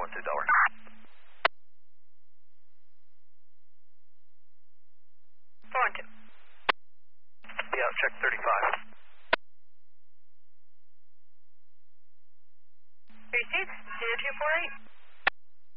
2 Delaware. Four and 2. Yeah, check 35. Received, 0248.